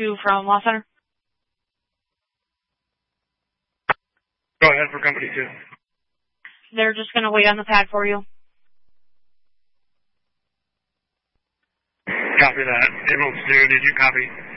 rescue from Law Center? Go ahead for Company 2. They're just going to wait on the pad for you. Copy that. Ambulance 2, did you copy?